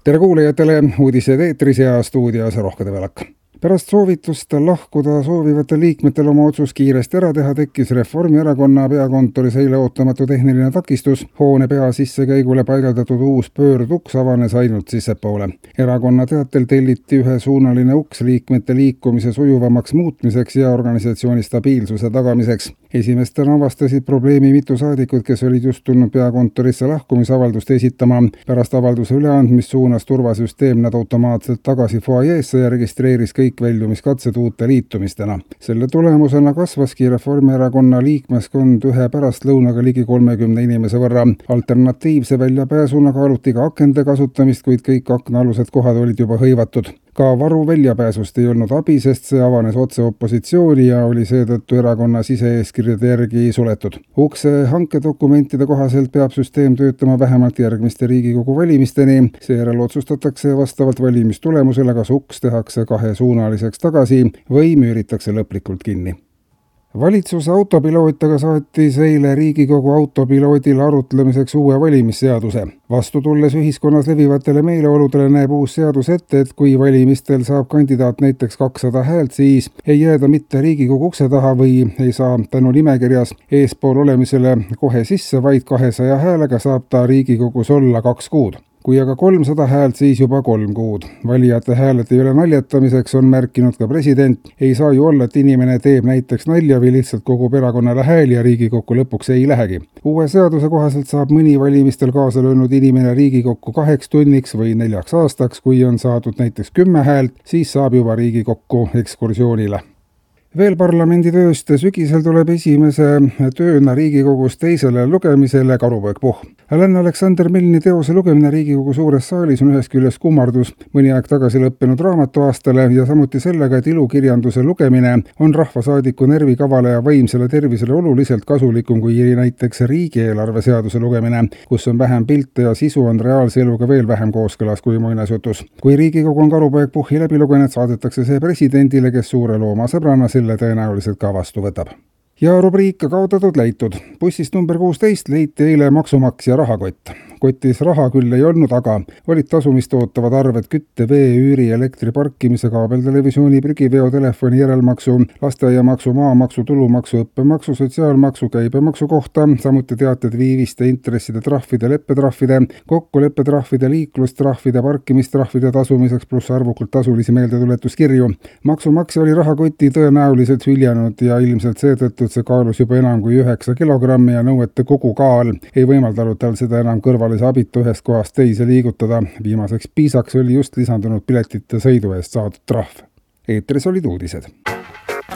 Tere kuulajatele, uudised eetris ja stuudios Rohke Develak. Pärast soovitust lahkuda soovivatel liikmetel oma otsus kiiresti ära teha tekkis Reformierakonna peakontoris eile ootamatu tehniline takistus. Hoone pea sissekäigule paigaldatud uus pöörduks avanes ainult sissepoole. Erakonna teatel telliti ühesuunaline uks liikmete liikumise sujuvamaks muutmiseks ja organisatsiooni stabiilsuse tagamiseks. Esimestena avastasid probleemi mitu saadikut, kes olid just tulnud peakontorisse lahkumisavaldust esitama. Pärast avalduse üleandmist suunas turvasüsteem nad automaatselt tagasi foajeesse ja registreeris kõik väljumiskatsed uute liitumistena. Selle tulemusena kasvaski Reformierakonna liikmeskond ühe pärastlõunaga ligi 30 inimese võrra. Alternatiivse väljapääsuna kaaluti ka akende kasutamist, kuid kõik aknaalused kohad olid juba hõivatud. Ka varu väljapääsust ei olnud abi, sest see avanes otse opositsiooni ja oli seetõttu erakonna siseeeskirjade järgi suletud. Ukse hankedokumentide kohaselt peab süsteem töötama vähemalt järgmiste Riigikogu valimisteni. Seejärel otsustatakse vastavalt valimistulemusele, kas uks tehakse kahesuunaliseks tagasi või müüritakse lõplikult kinni. Valitsuse autopiloot aga saatis eile Riigikogu autopiloodile arutlemiseks uue valimisseaduse. Vastu tulles ühiskonnas levivatele meeleoludele näeb uus seadus ette, et kui valimistel saab kandidaat näiteks 200 häält, siis ei jääda mitte Riigikogu ukse taha või ei saa tänu nimekirjas eespool olemisele kohe sisse, vaid 200 häälega saab ta Riigikogus olla 2 kuud. Kui aga 300 häält, siis juba 3 kuud. Valijate hääled ei ole naljatamiseks, on märkinud ka president. Ei saa ju olla, et inimene teeb näiteks nalja või lihtsalt kogub erakonnale hääli ja Riigikokku lõpuks ei lähegi. Uue seaduse kohaselt saab mõni valimistel kaasa löönud inimene Riigikokku 2 tunniks või 4 aastaks. Kui on saadud näiteks 10 häält, siis saab juba Riigikokku ekskursioonile. Veel parlamendi tööst sügisel tuleb esimese tööna Riigikogus teisele lugemisele Karupoeg Puhh. Alan Alexander Milni teose lugemine Riigikogu suures saalis on ühest küljest kummardus mõni aeg tagasi lõppenud raamatuaastale ja samuti sellega, et ilukirjanduse lugemine on rahvasaadiku närvikavale ja vaimsele tervisele oluliselt kasulikum kui näiteks riigieelarve seaduse lugemine, kus on vähem pilte ja sisu on reaalse eluga veel vähem kooskõlas kui muinasjutus. Kui Riigikogu on Karupoeg Puhhi läbi lugenud, saadetakse see presidendile, kes suure loomasõbrana selle tõenäoliselt ka vastu võtab. Ja rubriik kaotatud leitud. Bussist number 16 leiti eile maksumaksja rahakott. Kotis raha küll ei olnud, aga olid tasumist ootavad arved kütte, vee, üüri, elektri, parkimise, kaabeltelevisiooni, prügiveo, telefoni, järelmaksu, lasteaiamaksu, maamaksu, tulumaksu, õppemaksu, sotsiaalmaksu, käibemaksu kohta, samuti teated viiviste, intresside, trahvide, leppetrahvide, kokkuleppetrahvide, liiklustrahvide, parkimistrahvide tasumiseks pluss arvukalt tasulisi meeldetuletuskirju. Maksumaksja oli rahakoti tõenäoliselt hüljanud ja ilmselt seetõttu, et see kaalus juba enam kui 9 kilogrammi ja nõuete kogu kaal ei võimaldanud tal seda enam kõrvalise abitu ühest kohast teise liigutada. Viimaseks piisaks oli just lisandunud piletite sõidu eest saadud trahv. Eetris olid uudised.